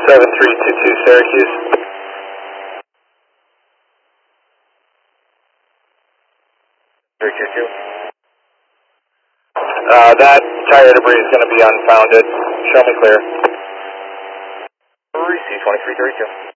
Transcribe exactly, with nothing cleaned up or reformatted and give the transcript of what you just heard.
seven three two two Syracuse. three two two. Uh, that tire debris is going to be unfounded. Show me clear. three C twenty-three thirty-two.